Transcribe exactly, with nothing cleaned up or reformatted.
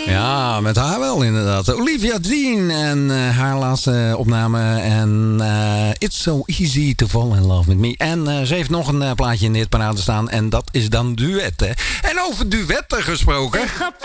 Ja, met haar wel inderdaad. Olivia Dean en uh, haar laatste opname. En uh, It's So Easy to Fall in Love With Me. En uh, ze heeft nog een uh, plaatje in dit parade staan. En dat is dan duet, hè. En over duetten gesproken.